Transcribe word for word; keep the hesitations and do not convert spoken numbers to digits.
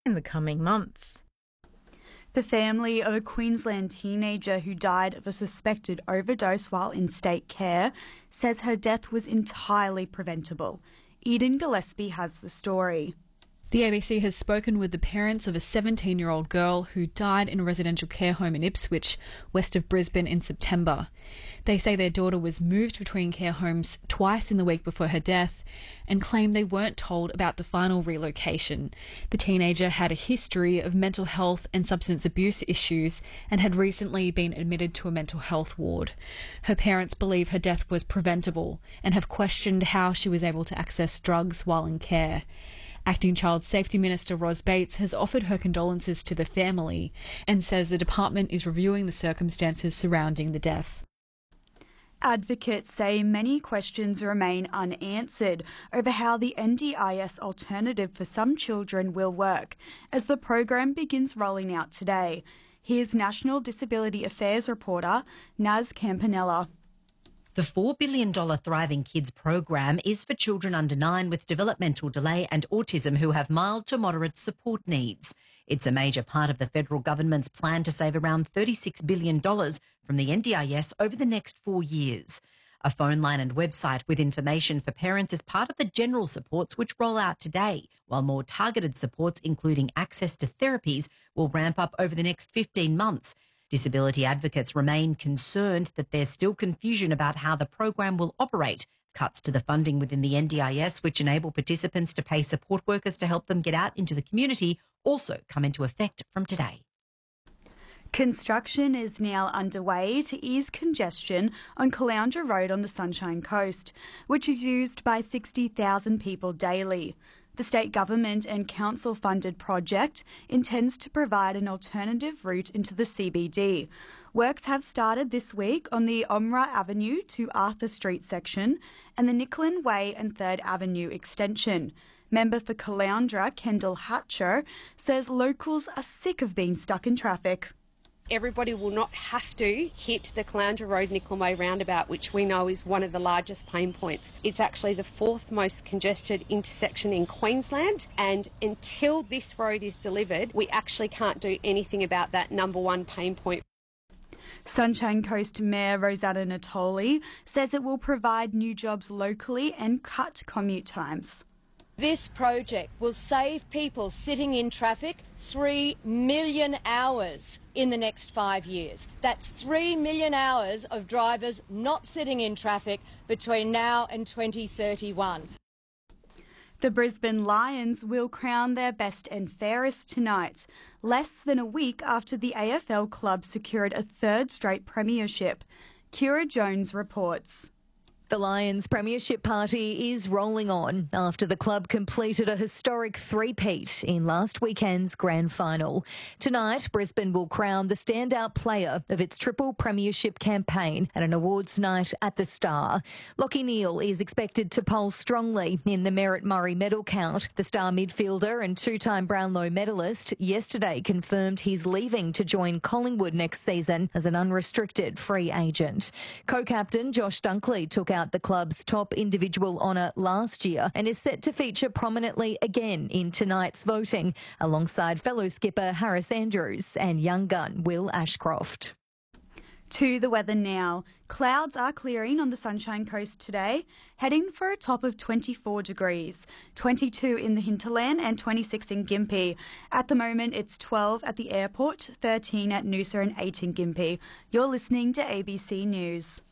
in the coming months. The family of a Queensland teenager who died of a suspected overdose while in state care says her death was entirely preventable. Eden Gillespie has the story. The A B C has spoken with the parents of a seventeen-year-old girl who died in a residential care home in Ipswich, west of Brisbane, in September. They say their daughter was moved between care homes twice in the week before her death and claim they weren't told about the final relocation. The teenager had a history of mental health and substance abuse issues and had recently been admitted to a mental health ward. Her parents believe her death was preventable and have questioned how she was able to access drugs while in care. Acting Child Safety Minister Ros Bates has offered her condolences to the family and says the department is reviewing the circumstances surrounding the death. Advocates say many questions remain unanswered over how the N D I S alternative for some children will work as the program begins rolling out today. Here's National Disability Affairs reporter Naz Campanella. The four billion dollars Thriving Kids program is for children under nine with developmental delay and autism who have mild to moderate support needs. It's a major part of the federal government's plan to save around thirty-six billion dollars from the N D I S over the next four years. A phone line and website with information for parents is part of the general supports which roll out today, while more targeted supports, including access to therapies, will ramp up over the next fifteen months. Disability advocates remain concerned that there's still confusion about how the program will operate. Cuts to the funding within the N D I S, which enable participants to pay support workers to help them get out into the community, also come into effect from today. Construction is now underway to ease congestion on Caloundra Road on the Sunshine Coast, which is used by sixty thousand people daily. The state government and council-funded project intends to provide an alternative route into the C B D. Works have started this week on the Omra Avenue to Arthur Street section and the Nicklin Way and third Avenue extension. Member for Caloundra, Kendall Hatcher, says locals are sick of being stuck in traffic. Everybody will not have to hit the Caloundra Road Nicklin Way roundabout, which we know is one of the largest pain points. It's actually the fourth most congested intersection in Queensland, and until this road is delivered, we actually can't do anything about that number one pain point. Sunshine Coast Mayor Rosanna Natoli says it will provide new jobs locally and cut commute times. This project will save people sitting in traffic three million hours in the next five years. That's three million hours of drivers not sitting in traffic between now and twenty thirty-one. The Brisbane Lions will crown their best and fairest tonight, less than a week after the A F L club secured a third straight premiership. Kira Jones reports. The Lions premiership party is rolling on after the club completed a historic three-peat in last weekend's grand final. Tonight, Brisbane will crown the standout player of its triple premiership campaign at an awards night at the Star. Lachie Neale is expected to poll strongly in the Merritt Murray medal count. The Star midfielder and two-time Brownlow medalist yesterday confirmed he's leaving to join Collingwood next season as an unrestricted free agent. Co-captain Josh Dunkley took out the club's top individual honour last year and is set to feature prominently again in tonight's voting, alongside fellow skipper Harris Andrews and young gun Will Ashcroft. To the weather now. Clouds are clearing on the Sunshine Coast today, heading for a top of twenty-four degrees, twenty-two in the hinterland and twenty-six in Gympie. At the moment, it's twelve at the airport, thirteen at Noosa and eight in Gympie. You're listening to A B C News.